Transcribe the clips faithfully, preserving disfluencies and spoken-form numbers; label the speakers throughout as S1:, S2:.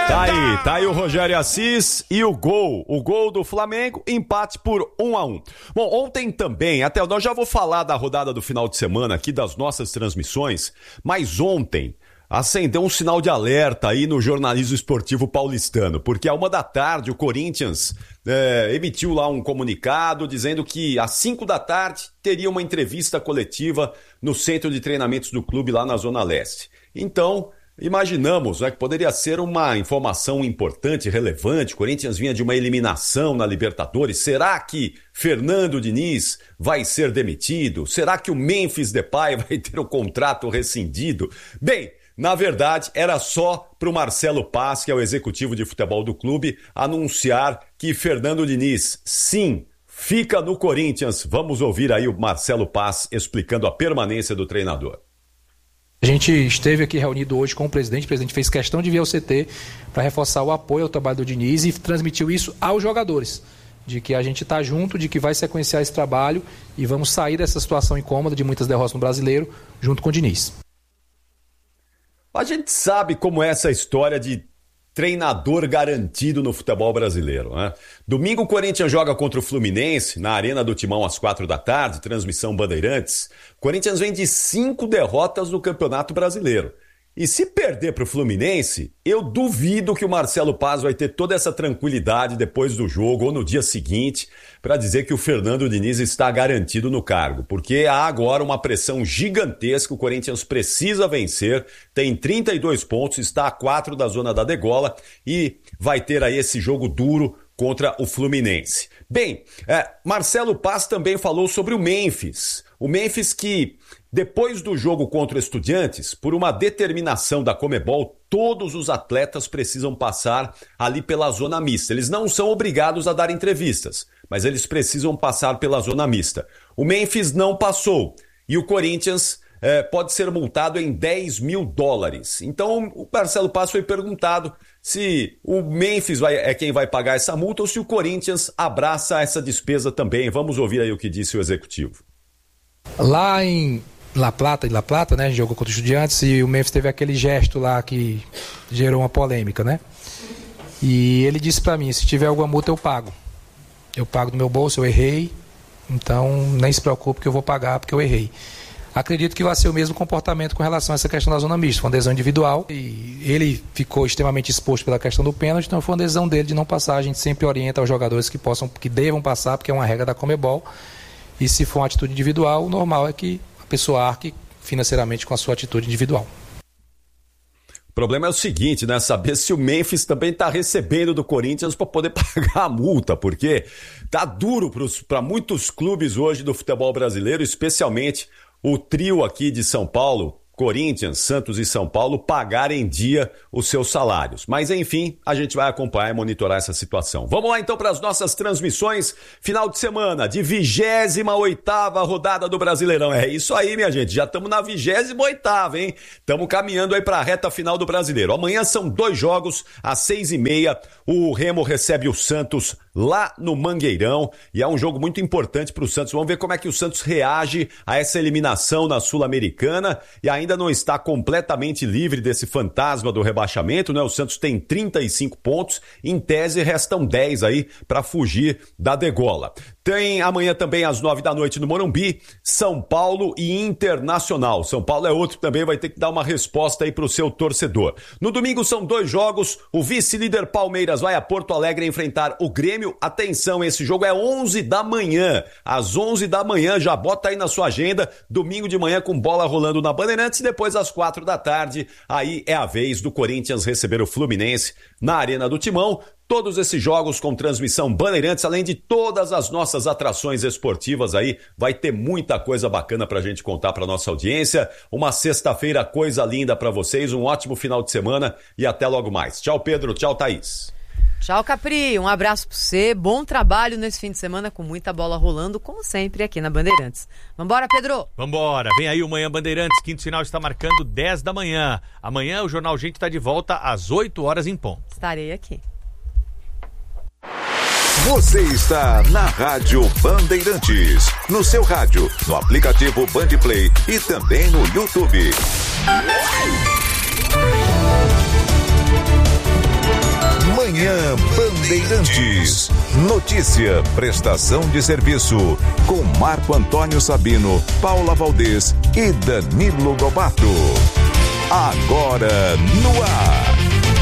S1: Tá aí, tá aí o Rogério Assis e o gol, o gol do Flamengo, empate por um a um. Bom, ontem também, até eu já vou falar da rodada do final de semana aqui, das nossas transmissões, mas ontem acendeu um sinal de alerta aí no jornalismo esportivo paulistano, porque à uma da tarde o Corinthians é, emitiu lá um comunicado dizendo que às cinco da tarde teria uma entrevista coletiva no centro de treinamentos do clube lá na Zona Leste. Então, imaginamos, né, que poderia ser uma informação importante, relevante. O Corinthians vinha de uma eliminação na Libertadores. Será que Fernando Diniz vai ser demitido? Será que o Memphis Depay vai ter o contrato rescindido? Bem, na verdade, era só para o Marcelo Paz, que é o executivo de futebol do clube, anunciar que Fernando Diniz, sim, fica no Corinthians. Vamos ouvir aí o Marcelo Paz explicando a permanência do treinador.
S2: A gente esteve aqui reunido hoje com o presidente, o presidente fez questão de vir ao C T para reforçar o apoio ao trabalho do Diniz e transmitiu isso aos jogadores, de que a gente está junto, de que vai sequenciar esse trabalho e vamos sair dessa situação incômoda de muitas derrotas no Brasileiro junto com o Diniz.
S1: A gente sabe como é essa história de treinador garantido no futebol brasileiro, né? Domingo o Corinthians joga contra o Fluminense, na Arena do Timão às quatro da tarde, transmissão Bandeirantes. O Corinthians vem de cinco derrotas no Campeonato Brasileiro. E se perder para o Fluminense, eu duvido que o Marcelo Paz vai ter toda essa tranquilidade depois do jogo ou no dia seguinte para dizer que o Fernando Diniz está garantido no cargo, porque há agora uma pressão gigantesca, o Corinthians precisa vencer, tem trinta e dois pontos, está a quatro da zona da degola e vai ter aí esse jogo duro contra o Fluminense. Bem, é, Marcelo Paz também falou sobre o Memphis, o Memphis que depois do jogo contra o Estudiantes, por uma determinação da Conmebol, todos os atletas precisam passar ali pela zona mista. Eles não são obrigados a dar entrevistas, mas eles precisam passar pela zona mista. O Memphis não passou e o Corinthians eh, pode ser multado em dez mil dólares. Então o Marcelo Paz foi perguntado se o Memphis vai, é quem vai pagar essa multa ou se o Corinthians abraça essa despesa também. Vamos ouvir aí o que disse o executivo.
S2: Lá em La Plata, em La Plata, né, a gente jogou contra o Estudiantes e o Memphis teve aquele gesto lá que gerou uma polêmica, né? E ele disse pra mim, se tiver alguma multa eu pago. Eu pago do meu bolso, eu errei, então nem se preocupe que eu vou pagar porque eu errei. Acredito que vai ser o mesmo comportamento com relação a essa questão da zona mista, foi uma decisão individual e ele ficou extremamente exposto pela questão do pênalti, então foi uma decisão dele de não passar. A gente sempre orienta aos jogadores que possam, que devam passar, porque é uma regra da Conmebol, e se for uma atitude individual, o normal é que pessoa arque financeiramente com a sua atitude individual.
S1: O problema é o seguinte, né? Saber se o Memphis também está recebendo do Corinthians para poder pagar a multa, porque tá duro para muitos clubes hoje do futebol brasileiro, especialmente o trio aqui de São Paulo, Corinthians, Santos e São Paulo, pagar em dia os seus salários. Mas, enfim, a gente vai acompanhar e monitorar essa situação. Vamos lá, então, para as nossas transmissões. Final de semana de vigésima oitava rodada do Brasileirão. É isso aí, minha gente. Já estamos na vigésima oitava, hein? Estamos caminhando aí para a reta final do Brasileiro. Amanhã são dois jogos, às seis e meia. O Remo recebe o Santos lá no Mangueirão. E é um jogo muito importante para o Santos. Vamos ver como é que o Santos reage a essa eliminação na Sul-Americana. E ainda não está completamente livre desse fantasma do rebaixamento, né? O Santos tem trinta e cinco pontos, em tese restam dez aí para fugir da degola. Tem amanhã também às nove da noite no Morumbi, São Paulo e Internacional. São Paulo é outro que também vai ter que dar uma resposta aí pro seu torcedor. No domingo são dois jogos, o vice-líder Palmeiras vai a Porto Alegre enfrentar o Grêmio. Atenção, esse jogo é onze da manhã, às onze da manhã, já bota aí na sua agenda, domingo de manhã com bola rolando na Bandeirantes e depois às quatro da tarde, aí é a vez do Corinthians receber o Fluminense na Arena do Timão. Todos esses jogos com transmissão Bandeirantes, além de todas as nossas atrações esportivas aí, vai ter muita coisa bacana pra gente contar pra nossa audiência. Uma sexta-feira, coisa linda pra vocês, um ótimo final de semana e até logo mais. Tchau, Pedro, tchau, Thaís.
S3: Tchau, Capri, um abraço pra você, bom trabalho nesse fim de semana com muita bola rolando, como sempre aqui na Bandeirantes. Vambora, Pedro?
S4: Vambora, vem aí o Manhã Bandeirantes, quinto sinal está marcando dez da manhã. Amanhã o Jornal Gente está de volta às oito horas em ponto.
S3: Estarei aqui.
S5: Você está na Rádio Bandeirantes, no seu rádio, no aplicativo Bandplay e também no YouTube. Bandeirantes. Notícia, prestação de serviço, com Marco Antônio Sabino, Paula Valdez e Danilo Lobato. Agora no ar.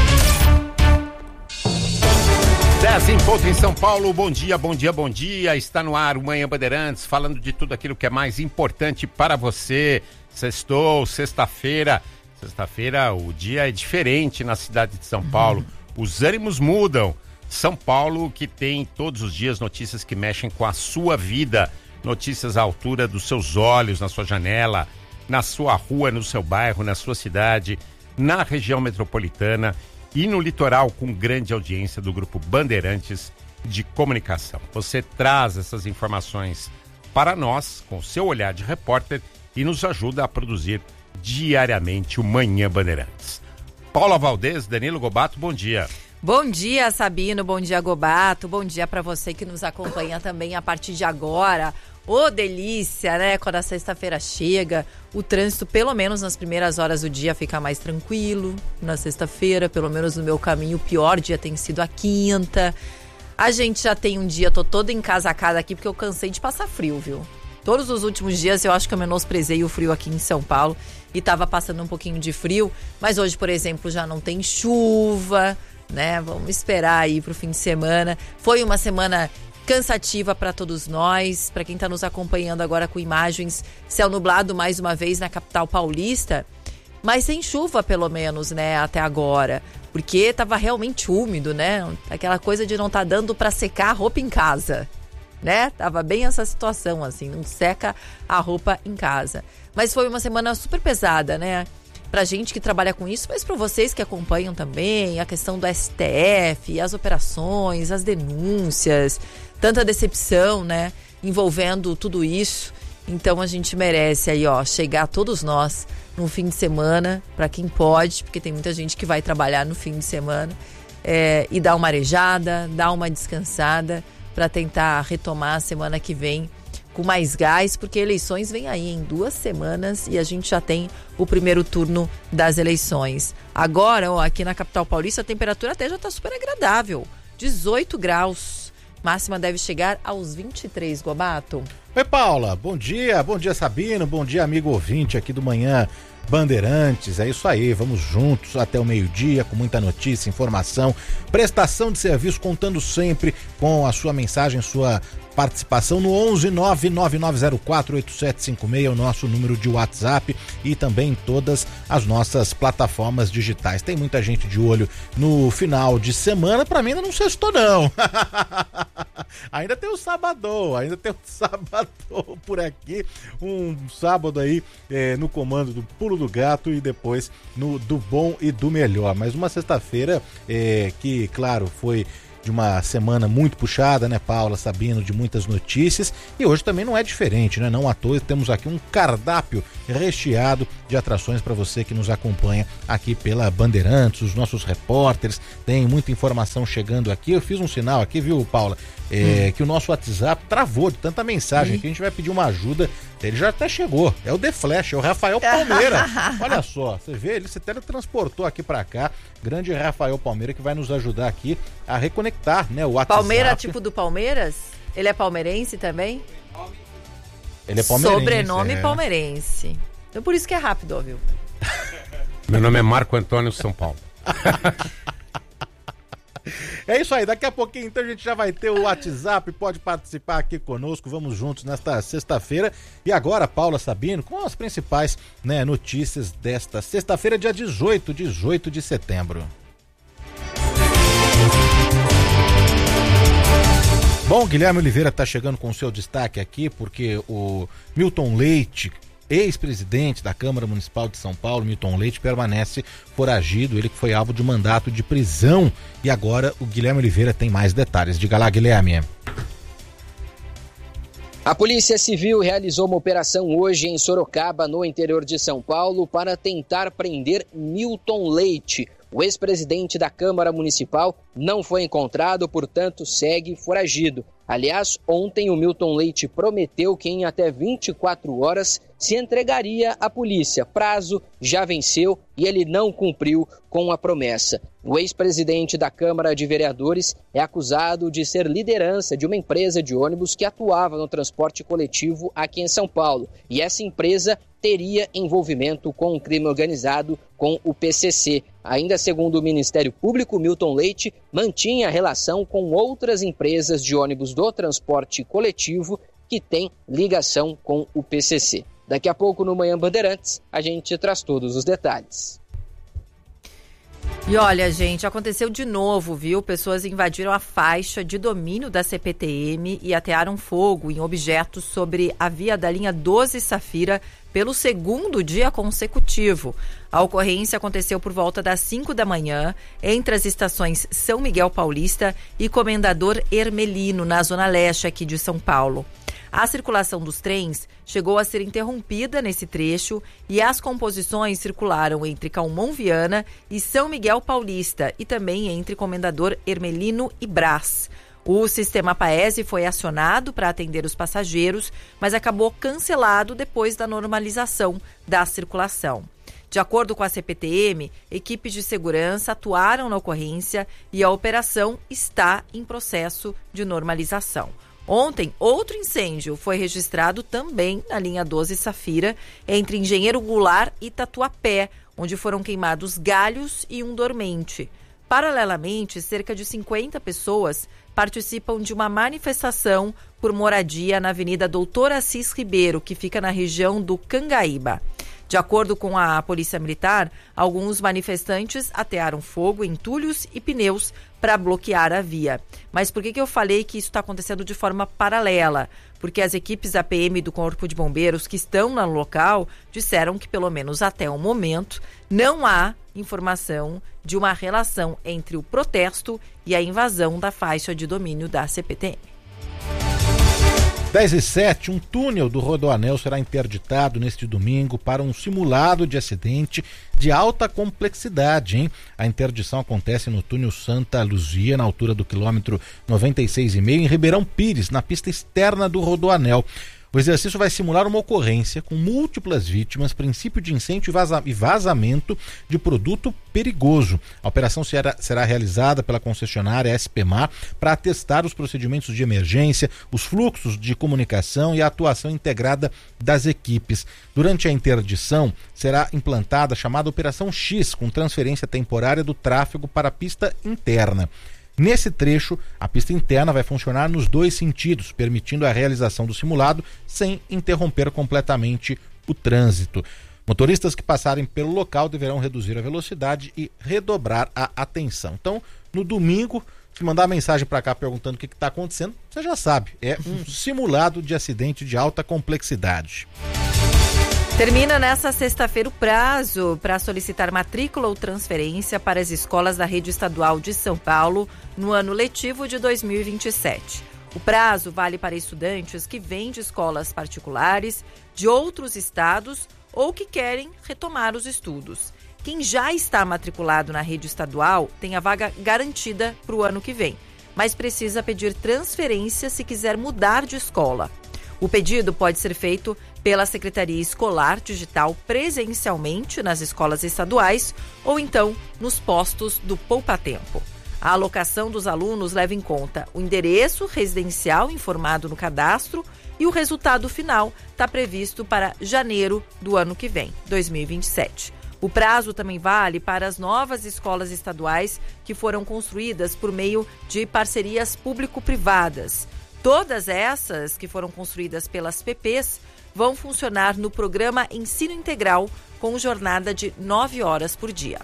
S6: dez em ponto em São Paulo, bom dia, bom dia, bom dia. Está no ar o Manhã Bandeirantes, falando de tudo aquilo que é mais importante para você. Sextou, sexta-feira. Sexta-feira o dia é diferente na cidade de São Paulo. Os ânimos mudam. São Paulo que tem todos os dias notícias que mexem com a sua vida. Notícias à altura dos seus olhos, na sua janela, na sua rua, no seu bairro, na sua cidade, na região metropolitana e no litoral, com grande audiência do Grupo Bandeirantes de Comunicação. Você traz essas informações para nós, com o seu olhar de repórter, e nos ajuda a produzir diariamente o Manhã Bandeirantes. Paula Valdez, Danilo Lobato, bom dia.
S7: Bom dia, Sabino, bom dia, Gobato, bom dia para você que nos acompanha também a partir de agora. Ô, oh, delícia, né? Quando a sexta-feira chega, o trânsito, pelo menos nas primeiras horas do dia, fica mais tranquilo. Na sexta-feira, pelo menos no meu caminho, o pior dia tem sido a quinta. A gente já tem um dia, tô toda encasacada aqui, porque eu cansei de passar frio, viu? Todos os últimos dias eu acho que eu menosprezei o frio aqui em São Paulo e tava passando um pouquinho de frio, mas hoje, por exemplo, já não tem chuva, né? Vamos esperar aí pro fim de semana. Foi uma semana cansativa para todos nós, para quem está nos acompanhando agora com imagens, céu nublado mais uma vez na capital paulista, mas sem chuva pelo menos, né, até agora, porque estava realmente úmido, né, aquela coisa de não estar tá dando para secar a roupa em casa, né, tava bem essa situação assim, não seca a roupa em casa, mas foi uma semana super pesada, né, pra gente que trabalha com isso, mas para vocês que acompanham também, a questão do S T F, as operações, as denúncias, tanta decepção, né, envolvendo tudo isso. Então a gente merece aí, ó, chegar todos nós no fim de semana, para quem pode, porque tem muita gente que vai trabalhar no fim de semana, é, e dar uma arejada, dar uma descansada, para tentar retomar a semana que vem com mais gás, porque eleições vêm aí em duas semanas e a gente já tem o primeiro turno das eleições. Agora, ó, aqui na capital paulista, a temperatura até já está super agradável, dezoito graus. Máxima deve chegar aos vinte e três, Gobato.
S8: Oi, Paula, bom dia, bom dia, Sabino, bom dia, amigo ouvinte aqui do Manhã Bandeirantes. É isso aí, vamos juntos até o meio-dia com muita notícia, informação, prestação de serviço, contando sempre com a sua mensagem, sua participação no onze nove nove nove zero quatro oito sete cinco seis, o nosso número de WhatsApp, e também em todas as nossas plataformas digitais. Tem muita gente de olho no final de semana, pra mim ainda não sextou não. Ainda tem o sabadão, ainda tem o sabadão por aqui, um sábado aí é, no comando do Pulo do Gato e depois no do bom e do melhor. Mas uma sexta-feira é, que, claro, foi de uma semana muito puxada, né, Paula, Sabino, de muitas notícias, e hoje também não é diferente, né, não à toa temos aqui um cardápio recheado de atrações para você que nos acompanha aqui pela Bandeirantes, os nossos repórteres, tem muita informação chegando aqui. Eu fiz um sinal aqui, viu, Paula, é, hum. que o nosso WhatsApp travou de tanta mensagem, hum. que a gente vai pedir uma ajuda. Ele já até chegou, é o The Flash, é o Rafael Palmeira. Olha só, você vê, ele se teletransportou aqui pra cá, grande Rafael Palmeira, que vai nos ajudar aqui a reconectar, né, o WhatsApp.
S7: Palmeira, tipo do Palmeiras? Ele é palmeirense também?
S8: Ele é palmeirense.
S7: Sobrenome
S8: é.
S7: palmeirense. Então por isso que é rápido, ó, viu?
S6: Meu nome é Marco Antônio São Paulo.
S8: É isso aí, daqui a pouquinho então a gente já vai ter o WhatsApp, pode participar aqui conosco, vamos juntos nesta sexta-feira. E agora, Paula, Sabino, com as principais, né, notícias desta sexta-feira, dia dezoito, dezoito de setembro. Bom, Guilherme Oliveira está chegando com o seu destaque aqui, porque o Milton Leite, ex-presidente da Câmara Municipal de São Paulo, Milton Leite, permanece foragido, ele que foi alvo de mandato de prisão. E agora o Guilherme Oliveira tem mais detalhes. Diga lá, Guilherme.
S9: A Polícia Civil realizou uma operação hoje em Sorocaba, no interior de São Paulo, para tentar prender Milton Leite. O ex-presidente da Câmara Municipal não foi encontrado, portanto segue foragido. Aliás, ontem o Milton Leite prometeu que em até vinte e quatro horas se entregaria à polícia. Prazo já venceu e ele não cumpriu com a promessa. O ex-presidente da Câmara de Vereadores é acusado de ser liderança de uma empresa de ônibus que atuava no transporte coletivo aqui em São Paulo. E essa empresa teria envolvimento com o crime organizado, com o P C C. Ainda segundo o Ministério Público, Milton Leite mantinha relação com outras empresas de ônibus do transporte coletivo que têm ligação com o P C C. Daqui a pouco, no Manhã Bandeirantes, a gente traz todos os detalhes.
S7: E olha, gente, aconteceu de novo, viu? Pessoas invadiram a faixa de domínio da C P T M e atearam fogo em objetos sobre a via da linha doze Safira pelo segundo dia consecutivo. A ocorrência aconteceu por volta das cinco da manhã, entre as estações São Miguel Paulista e Comendador Hermelino, na zona leste aqui de São Paulo. A circulação dos trens chegou a ser interrompida nesse trecho e as composições circularam entre Calmon Viana e São Miguel Paulista e também entre Comendador Hermelino e Brás. O sistema Paese foi acionado para atender os passageiros, mas acabou cancelado depois da normalização da circulação. De acordo com a C P T M, equipes de segurança atuaram na ocorrência e a operação está em processo de normalização. Ontem, outro incêndio foi registrado também na linha doze Safira, entre Engenheiro Goulart e Tatuapé, onde foram queimados galhos e um dormente. Paralelamente, cerca de cinquenta pessoas participam de uma manifestação por moradia na Avenida Doutor Assis Ribeiro, que fica na região do Cangaíba. De acordo com a Polícia Militar, alguns manifestantes atearam fogo, entulhos e pneus para bloquear a via. Mas por que, que eu falei que isso está acontecendo de forma paralela? Porque as equipes da P M do Corpo de Bombeiros que estão no local disseram que, pelo menos até o momento, não há informação de uma relação entre o protesto e a invasão da faixa de domínio da C P T M.
S8: dez e sete, um túnel do Rodoanel será interditado neste domingo para um simulado de acidente de alta complexidade, hein? A interdição acontece no túnel Santa Luzia, na altura do quilômetro noventa e seis e meio, em Ribeirão Pires, na pista externa do Rodoanel. O exercício vai simular uma ocorrência com múltiplas vítimas, princípio de incêndio e vazamento de produto perigoso. A operação será, será realizada pela concessionária S P M A para atestar os procedimentos de emergência, os fluxos de comunicação e a atuação integrada das equipes. Durante a interdição, será implantada a chamada Operação X, com transferência temporária do tráfego para a pista interna. Nesse trecho, a pista interna vai funcionar nos dois sentidos, permitindo a realização do simulado sem interromper completamente o trânsito. Motoristas que passarem pelo local deverão reduzir a velocidade e redobrar a atenção. Então, no domingo, se mandar mensagem para cá perguntando o que está acontecendo, você já sabe, é um simulado de acidente de alta complexidade.
S7: Termina nesta sexta-feira o prazo para solicitar matrícula ou transferência para as escolas da rede estadual de São Paulo no ano letivo de dois mil e vinte e sete. O prazo vale para estudantes que vêm de escolas particulares, de outros estados ou que querem retomar os estudos. Quem já está matriculado na rede estadual tem a vaga garantida para o ano que vem, mas precisa pedir transferência se quiser mudar de escola. O pedido pode ser feito pela Secretaria Escolar Digital presencialmente nas escolas estaduais ou então nos postos do Poupa Tempo. A alocação dos alunos leva em conta o endereço residencial informado no cadastro e o resultado final está previsto para janeiro do ano que vem, dois mil e vinte e sete. O prazo também vale para as novas escolas estaduais que foram construídas por meio de parcerias público-privadas. Todas essas que foram construídas pelas P Ps vão funcionar no programa Ensino Integral com jornada de nove horas por dia.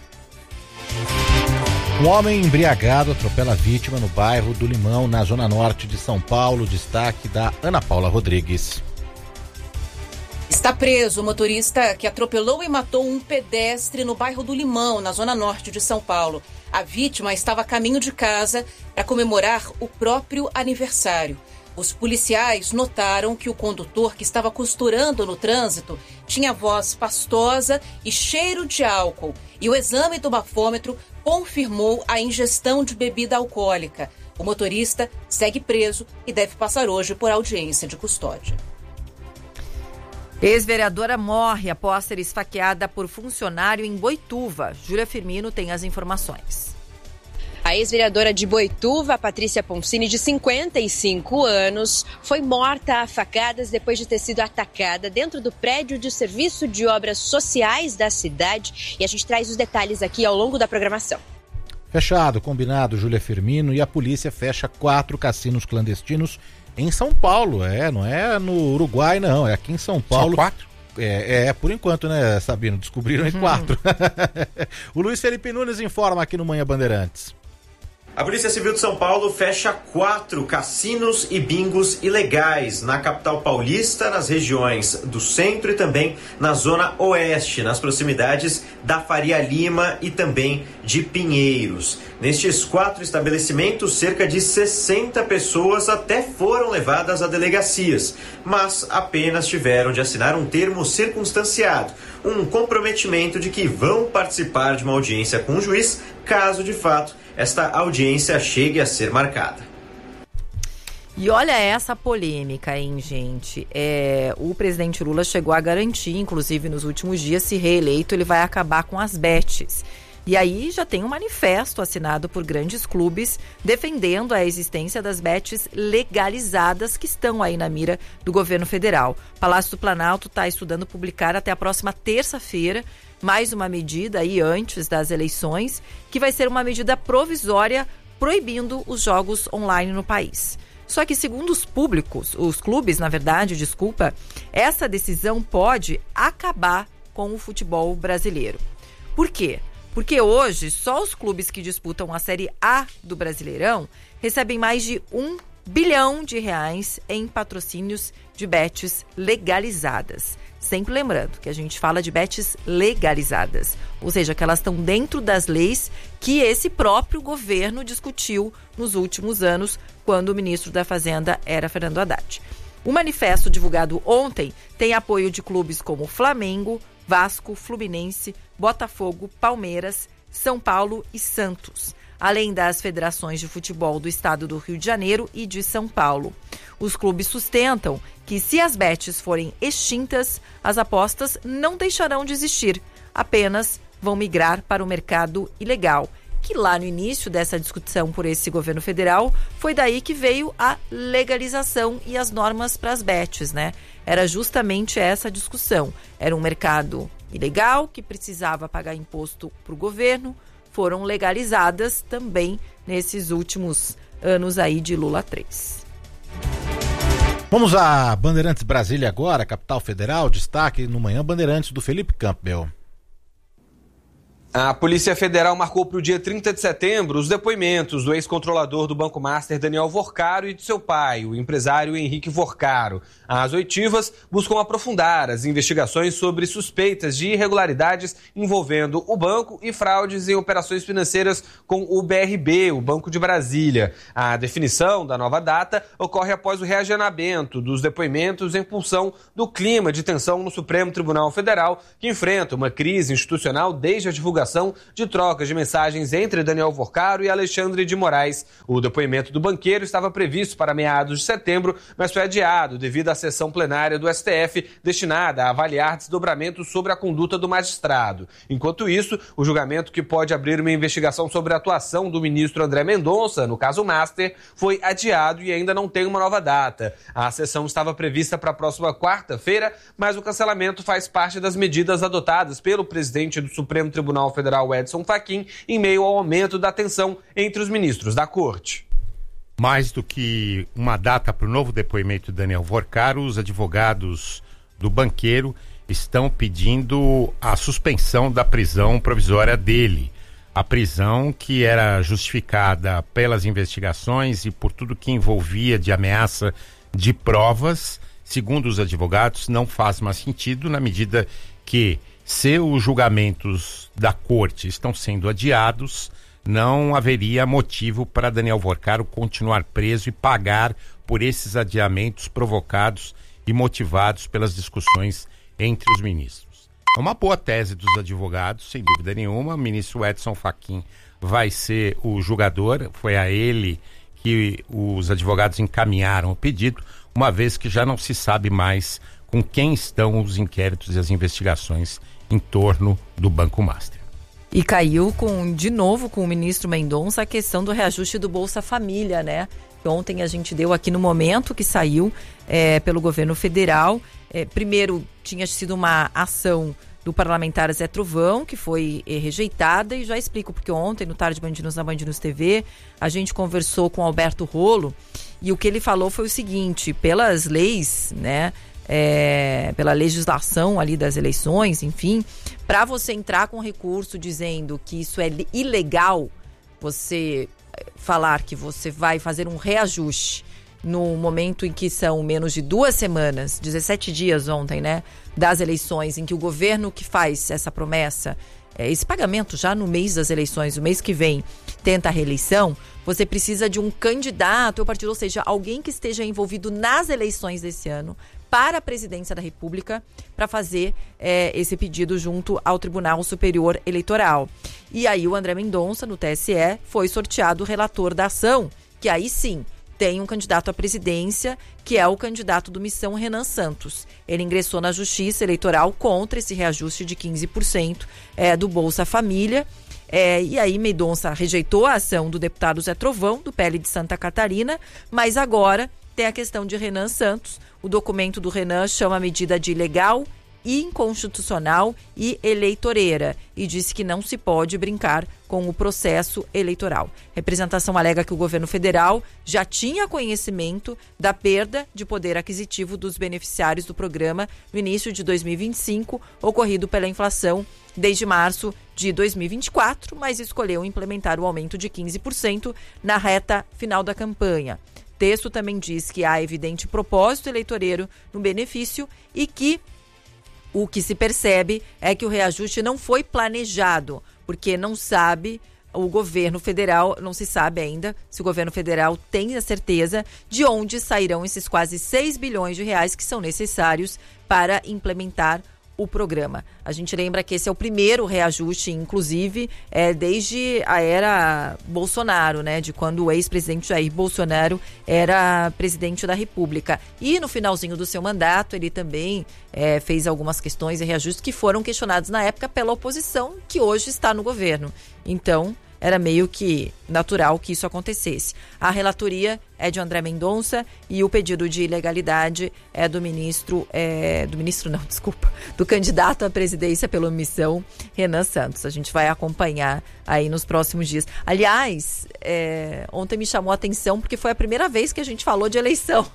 S8: Um homem embriagado atropela a vítima no bairro do Limão, na zona norte de São Paulo. Destaque da Ana Paula Rodrigues.
S10: Está preso o motorista que atropelou e matou um pedestre no bairro do Limão, na zona norte de São Paulo. A vítima estava a caminho de casa para comemorar o próprio aniversário. Os policiais notaram que o condutor, que estava costurando no trânsito, tinha voz pastosa e cheiro de álcool. E o exame do bafômetro confirmou a ingestão de bebida alcoólica. O motorista segue preso e deve passar hoje por audiência de custódia.
S7: Ex-vereadora morre após ser esfaqueada por funcionário em Boituva. Júlia Firmino tem as informações.
S11: A ex-vereadora de Boituva, Patrícia Poncini, de cinquenta e cinco anos, foi morta a facadas depois de ter sido atacada dentro do prédio de serviço de obras sociais da cidade. E a gente traz os detalhes aqui ao longo da programação.
S8: Fechado, combinado, Júlia Firmino, e a polícia fecha quatro cassinos clandestinos em São Paulo. É, não é no Uruguai, não, é aqui em São Paulo.
S6: Só quatro?
S8: É, é, por enquanto, né, Sabino? Descobriram em
S6: Uhum.
S8: quatro. O Luiz Felipe Nunes informa aqui no Manhã Bandeirantes.
S12: A Polícia Civil de São Paulo fecha quatro cassinos e bingos ilegais na capital paulista, nas regiões do centro e também na zona oeste, nas proximidades da Faria Lima e também de Pinheiros. Nestes quatro estabelecimentos, cerca de sessenta pessoas até foram levadas a delegacias, mas apenas tiveram de assinar um termo circunstanciado, um comprometimento de que vão participar de uma audiência com o juiz, caso de fato esta audiência chegue a ser marcada.
S7: E olha essa polêmica, hein, gente? É, o presidente Lula chegou a garantir, inclusive nos últimos dias, se reeleito, ele vai acabar com as bets. E aí já tem um manifesto assinado por grandes clubes defendendo a existência das bets legalizadas que estão aí na mira do governo federal. O Palácio do Planalto está estudando publicar até a próxima terça-feira mais uma medida aí antes das eleições, que vai ser uma medida provisória proibindo os jogos online no país. Só que, segundo os públicos, os clubes, na verdade, desculpa, essa decisão pode acabar com o futebol brasileiro. Por quê? Porque hoje, só os clubes que disputam a Série A do Brasileirão recebem mais de um bilhão de reais em patrocínios de bets legalizadas. Sempre lembrando que a gente fala de bets legalizadas, ou seja, que elas estão dentro das leis que esse próprio governo discutiu nos últimos anos, quando o ministro da Fazenda era Fernando Haddad. O manifesto divulgado ontem tem apoio de clubes como Flamengo, Vasco, Fluminense, Botafogo, Palmeiras, São Paulo e Santos, além das federações de futebol do estado do Rio de Janeiro e de São Paulo. Os clubes sustentam que, se as bets forem extintas, as apostas não deixarão de existir, apenas vão migrar para o mercado ilegal, que lá no início dessa discussão por esse governo federal, foi daí que veio a legalização e as normas para as bets, né? Era justamente essa discussão. Era um mercado ilegal que precisava pagar imposto para o governo, foram legalizadas também nesses últimos anos aí de Lula três.
S8: Vamos a Bandeirantes Brasília agora, capital federal, destaque no Manhã Bandeirantes do Felipe Campbell.
S13: A Polícia Federal marcou para o dia trinta de setembro os depoimentos do ex-controlador do Banco Master, Daniel Vorcaro, e de seu pai, o empresário Henrique Vorcaro. As oitivas buscam aprofundar as investigações sobre suspeitas de irregularidades envolvendo o banco e fraudes em operações financeiras com o B R B, o Banco de Brasília. A definição da nova data ocorre após o reagendamento dos depoimentos em função do clima de tensão no Supremo Tribunal Federal, que enfrenta uma crise institucional desde a divulgação de trocas de mensagens entre Daniel Vorcaro e Alexandre de Moraes. O depoimento do banqueiro estava previsto para meados de setembro, mas foi adiado devido à sessão plenária do S T F destinada a avaliar desdobramentos sobre a conduta do magistrado. Enquanto isso, o julgamento, que pode abrir uma investigação sobre a atuação do ministro André Mendonça, no caso Master, foi adiado e ainda não tem uma nova data. A sessão estava prevista para a próxima quarta-feira, mas o cancelamento faz parte das medidas adotadas pelo presidente do Supremo Tribunal Federal, Edson Fachin, em meio ao aumento da tensão entre os ministros da Corte.
S6: Mais do que uma data para o novo depoimento de Daniel Vorcaro, os advogados do banqueiro estão pedindo a suspensão da prisão provisória dele. A prisão que era justificada pelas investigações e por tudo que envolvia de ameaça de provas, segundo os advogados, não faz mais sentido na medida que, se os julgamentos da corte estão sendo adiados, não haveria motivo para Daniel Vorcaro continuar preso e pagar por esses adiamentos provocados e motivados pelas discussões entre os ministros. É uma boa tese dos advogados, sem dúvida nenhuma. O ministro Edson Fachin vai ser o julgador, foi a ele que os advogados encaminharam o pedido, uma vez que já não se sabe mais com quem estão os inquéritos e as investigações em torno do Banco Master.
S7: E caiu com, de novo com o ministro Mendonça a questão do reajuste do Bolsa Família, né? Ontem a gente deu aqui no momento que saiu é, pelo governo federal. É, primeiro tinha sido uma ação do parlamentar Zé Trovão, que foi é, rejeitada, e já explico porque ontem, no Tarde Band News, na Band News T V, a gente conversou com Alberto Rolo, e o que ele falou foi o seguinte: pelas leis, né, é, pela legislação ali das eleições, enfim, para você entrar com recurso dizendo que isso é ilegal, você falar que você vai fazer um reajuste no momento em que são menos de duas semanas, dezessete dias ontem, né, das eleições, em que o governo que faz essa promessa, é, esse pagamento já no mês das eleições, o mês que vem, tenta a reeleição, você precisa de um candidato ao partido, ou seja, alguém que esteja envolvido nas eleições desse ano para a presidência da República, para fazer é, esse pedido junto ao Tribunal Superior Eleitoral. E aí o André Mendonça, no T S E, foi sorteado o relator da ação, que aí sim tem um candidato à presidência, que é o candidato do Missão, Renan Santos. Ele ingressou na Justiça Eleitoral contra esse reajuste de quinze por cento é, do Bolsa Família. É, e aí Mendonça rejeitou a ação do deputado Zé Trovão, do P L de Santa Catarina, mas agora tem a questão de Renan Santos. O documento do Renan chama a medida de ilegal, inconstitucional e eleitoreira, e disse que não se pode brincar com o processo eleitoral. Representação alega que o governo federal já tinha conhecimento da perda de poder aquisitivo dos beneficiários do programa no início de dois mil e vinte e cinco, ocorrido pela inflação desde março de dois mil e vinte e quatro, mas escolheu implementar o aumento de quinze por cento na reta final da campanha. O texto também diz que há evidente propósito eleitoreiro no benefício e que o que se percebe é que o reajuste não foi planejado, porque não sabe, o governo federal, não se sabe ainda se o governo federal tem a certeza de onde sairão esses quase seis bilhões de reais que são necessários para implementar o programa. A gente lembra que esse é o primeiro reajuste, inclusive, é, desde a era Bolsonaro, né? De quando o ex-presidente Jair Bolsonaro era presidente da República. E no finalzinho do seu mandato, ele também é, fez algumas questões e reajustes que foram questionados na época pela oposição, que hoje está no governo. Então, era meio que natural que isso acontecesse. A relatoria é de André Mendonça e o pedido de ilegalidade é do ministro, é, do ministro não, desculpa, do candidato à presidência pela Missão, Renan Santos. A gente vai acompanhar aí nos próximos dias. Aliás, é, ontem me chamou a atenção porque foi a primeira vez que a gente falou de eleição.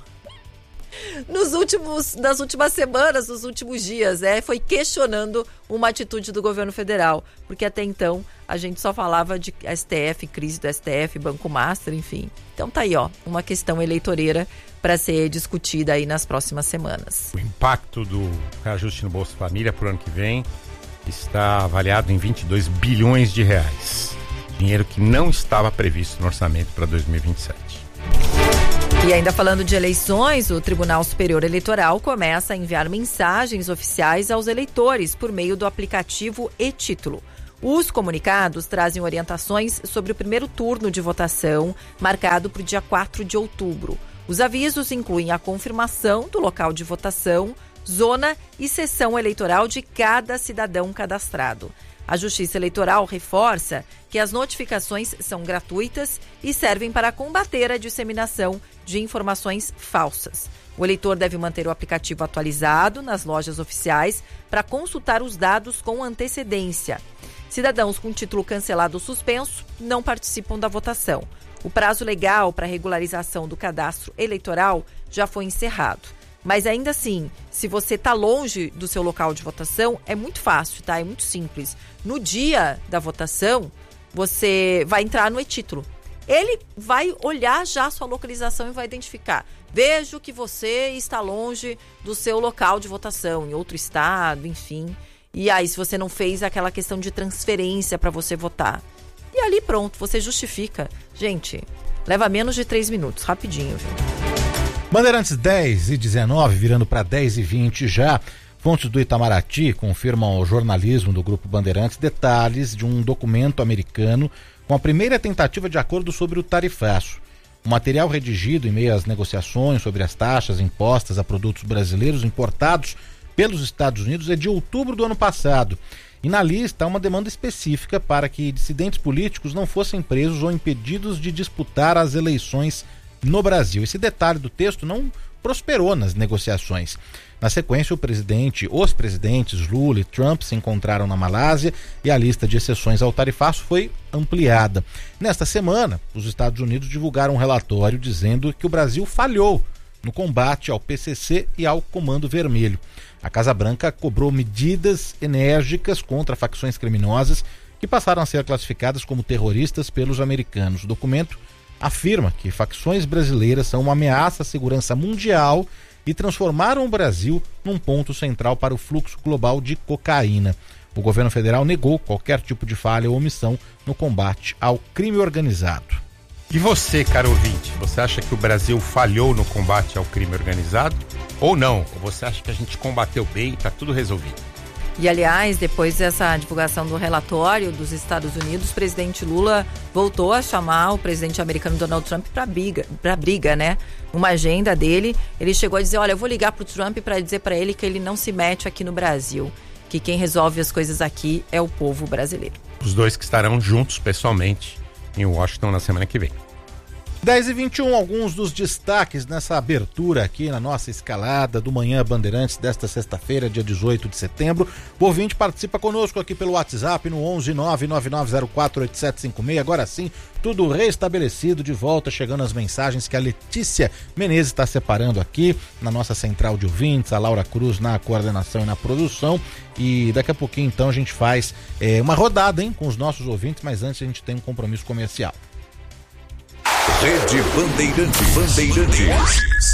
S7: Nos últimos, nas últimas semanas, nos últimos dias, é, foi questionando uma atitude do governo federal, porque até então a gente só falava de S T F, crise do S T F, Banco Master, enfim. Então tá aí, ó, uma questão eleitoreira para ser discutida aí nas próximas semanas.
S6: O impacto do reajuste no Bolsa Família para o ano que vem está avaliado em vinte e dois bilhões de reais. Dinheiro que não estava previsto no orçamento para dois mil e vinte e sete.
S7: E ainda falando de eleições, o Tribunal Superior Eleitoral começa a enviar mensagens oficiais aos eleitores por meio do aplicativo e-Título. Os comunicados trazem orientações sobre o primeiro turno de votação, marcado para o dia quatro de outubro. Os avisos incluem a confirmação do local de votação, zona e sessão eleitoral de cada cidadão cadastrado. A Justiça Eleitoral reforça que as notificações são gratuitas e servem para combater a disseminação de informações falsas. O eleitor deve manter o aplicativo atualizado nas lojas oficiais para consultar os dados com antecedência. Cidadãos com título cancelado ou suspenso não participam da votação. O prazo legal para regularização do cadastro eleitoral já foi encerrado. Mas ainda assim, se você está longe do seu local de votação, é muito fácil, tá? É muito simples. No dia da votação, você vai entrar no e-Título. Ele vai olhar já a sua localização e vai identificar. Vejo que você está longe do seu local de votação, em outro estado, enfim. E aí, se você não fez aquela questão de transferência para você votar. E ali pronto, você justifica. Gente, leva menos de três minutos, rapidinho, viu?
S8: Bandeirantes dez e dezenove, virando para dez e vinte já. Fontes do Itamaraty confirmam ao jornalismo do Grupo Bandeirantes detalhes de um documento americano com a primeira tentativa de acordo sobre o tarifaço. O material redigido em meio às negociações sobre as taxas impostas a produtos brasileiros importados pelos Estados Unidos é de outubro do ano passado. E na lista há uma demanda específica para que dissidentes políticos não fossem presos ou impedidos de disputar as eleições no Brasil. Esse detalhe do texto não prosperou nas negociações. Na sequência, o presidente, os presidentes Lula e Trump se encontraram na Malásia e a lista de exceções ao tarifaço foi ampliada. Nesta semana, os Estados Unidos divulgaram um relatório dizendo que o Brasil falhou no combate ao P C C e ao Comando Vermelho. A Casa Branca cobrou medidas enérgicas contra facções criminosas que passaram a ser classificadas como terroristas pelos americanos. O documento afirma que facções brasileiras são uma ameaça à segurança mundial e transformaram o Brasil num ponto central para o fluxo global de cocaína. O governo federal negou qualquer tipo de falha ou omissão no combate ao crime organizado.
S6: E você, caro ouvinte, você acha que o Brasil falhou no combate ao crime organizado ou não? Ou você acha que a gente combateu bem e está tudo resolvido?
S7: E, aliás, depois dessa divulgação do relatório dos Estados Unidos, o presidente Lula voltou a chamar o presidente americano Donald Trump para briga, para briga, né? Uma agenda dele, ele chegou a dizer, olha, eu vou ligar para o Trump para dizer para ele que ele não se mete aqui no Brasil, que quem resolve as coisas aqui é o povo brasileiro.
S6: Os dois que estarão juntos pessoalmente em Washington na semana que vem.
S8: dez e vinte e um, alguns dos destaques nessa abertura aqui na nossa escalada do Manhã Bandeirantes desta sexta-feira, dia dezoito de setembro. O ouvinte participa conosco aqui pelo WhatsApp no onze nove nove nove zero quatro oito sete cinco seis. Agora sim, tudo restabelecido, de volta, chegando as mensagens que a Letícia Menezes está separando aqui na nossa central de ouvintes, a Laura Cruz na coordenação e na produção. E daqui a pouquinho, então, a gente faz é, uma rodada, hein, com os nossos ouvintes, mas antes a gente tem um compromisso comercial.
S5: Rede Bandeirantes. Bandeirantes.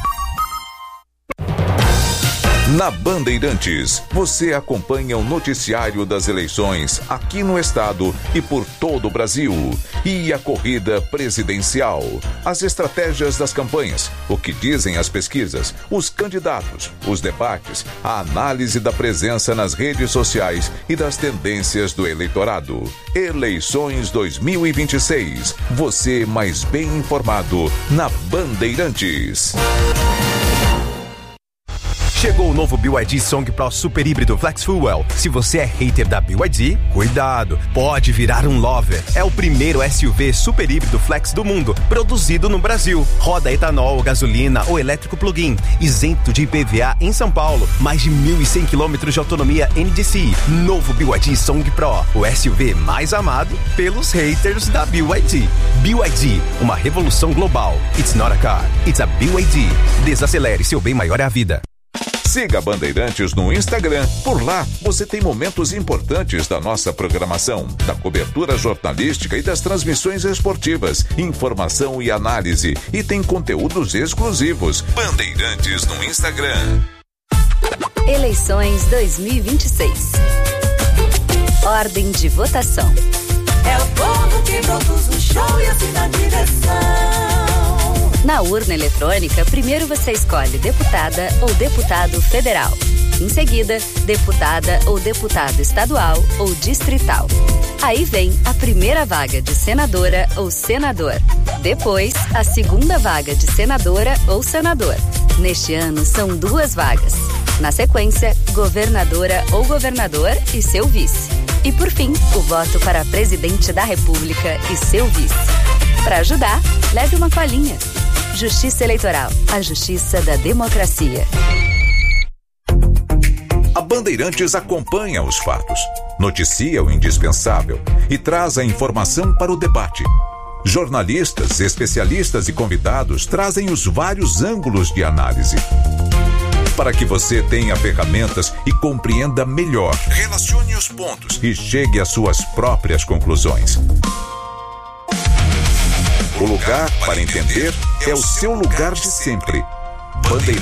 S5: Na Bandeirantes, você acompanha o noticiário das eleições aqui no estado e por todo o Brasil. E a corrida presidencial, as estratégias das campanhas, o que dizem as pesquisas, os candidatos, os debates, a análise da presença nas redes sociais e das tendências do eleitorado. Eleições dois mil e vinte e seis. Você mais bem informado na Bandeirantes.
S14: Chegou o novo B Y D Song Pro Super Híbrido Flex Fuel. Se você é hater da B Y D, cuidado, pode virar um lover. É o primeiro S U V super híbrido flex do mundo, produzido no Brasil. Roda etanol, gasolina ou elétrico plug-in, isento de I P V A em São Paulo. Mais de mil e cem quilômetros de autonomia N D C I. Novo B Y D Song Pro, o S U V mais amado pelos haters da B Y D. B Y D, uma revolução global. It's not a car, it's a B Y D. Desacelere, seu bem maior é a vida.
S5: Siga Bandeirantes no Instagram. Por lá, você tem momentos importantes da nossa programação, da cobertura jornalística e das transmissões esportivas, informação e análise. E tem conteúdos exclusivos. Bandeirantes no Instagram.
S15: Eleições dois mil e vinte e seis. Ordem de votação.
S16: É o povo que produz o show e assina a direção.
S15: Na urna eletrônica, primeiro você escolhe deputada ou deputado federal. Em seguida, deputada ou deputado estadual ou distrital. Aí vem a primeira vaga de senadora ou senador. Depois, a segunda vaga de senadora ou senador. Neste ano, são duas vagas. Na sequência, governadora ou governador e seu vice. E por fim, o voto para presidente da República e seu vice. Para ajudar, leve uma colinha. Justiça Eleitoral, a justiça da democracia.
S5: A Bandeirantes acompanha os fatos, noticia o indispensável e traz a informação para o debate. Jornalistas, especialistas e convidados trazem os vários ângulos de análise. Para que você tenha ferramentas e compreenda melhor, relacione os pontos e chegue às suas próprias conclusões. O lugar para entender é o seu lugar de sempre. Bandeirantes.